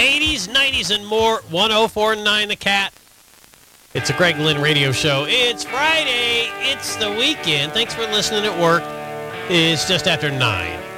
80s, 90s, and more. 104.9 The Cat. It's a Greg Lynn radio show. It's Friday. It's the weekend. Thanks for listening at work. It's just after 9.